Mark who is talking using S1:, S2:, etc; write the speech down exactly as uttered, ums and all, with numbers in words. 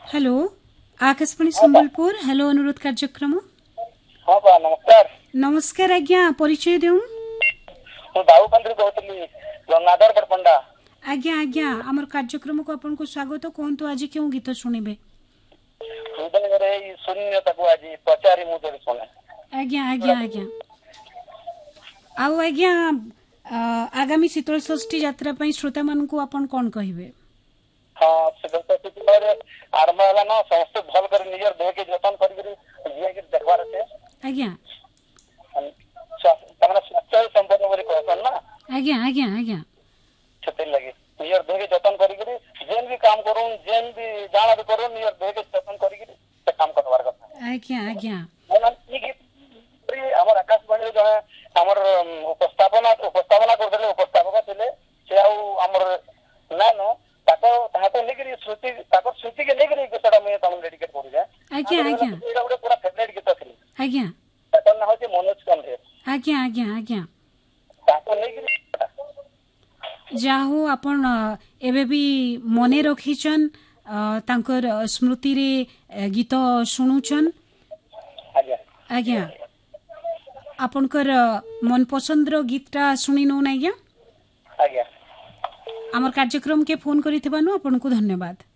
S1: Hello Akashvani Sambalpur hello अनुरोध कार्यक्रम
S2: हाँ बा नमस्कार
S1: नमस्कार आज्ञा परिचय देउन
S2: ମୁଁ ବାବୁପାଣ୍ଡି କହୁଥିଲି ଗଙ୍ଗାଧର ବଡ଼ପଣ୍ଡା।
S1: आज्ञा आज्ञा आमर कार्यक्रम को आपन को स्वागत कहतु आज क्यों गीत सुनिबे
S2: ହୃଦୟରେ ଏଇ ଶୂନ୍ୟତାକୁ ଆଜି ପଚାରି ମୁଁ ଯଦି ଶୁଣେ।
S1: आज्ञा आज्ञा आज्ञा आउ आज्ञा आगामी शीतल षष्ठी यात्रा पई श्रोता मान को आपन कोन कहिबे।
S2: हाँ शीतल षष्ठी पर आरंभ होला न समस्त भल कर नियर देह के जतन कर कर जिया के देखबार छै।
S1: आज्ञा
S2: तमना स्वास्थ्य संपन्न बोली कहसन ना।
S1: आज्ञा आज्ञा आज्ञा
S2: छते लगे नियर देह के जतन कर कर जेन भी काम करूं जेन भी जाना भी करूं नियर देह के जतन कर कर से काम करवार କଥା।
S1: आज्ञा आज्ञा
S2: मन ई गीत हमर आकाशवाणी जने हमर उपस्थापना उपस्थापना कर देले उपस्थापक थिले से आ हमर नानो ताको ताको लेकरी श्रुति ताको श्रुति के लेकरी गीतडा मैं तम डेडिकेट करू जा।
S1: आज्ञा आज्ञा
S2: एटा गुडे पूरा फेवरेट गीत थिले।
S1: आज्ञा
S2: ताको ना होचे मनोज कंधे।
S1: आज्ञा आज्ञा आज्ञा
S2: ताको लेकरी
S1: जाहो आपण एबे भी मने रखिचन तांकर स्मृति रे गीत सुनुचन।
S2: आज्ञा
S1: आज्ञा आपनकर मन पसंद रो गीतटा सुनी नो ना आज्ञा
S2: आज्ञा
S1: आमर कार्यक्रम के फोन करिथिबानु आपन को धन्यवाद।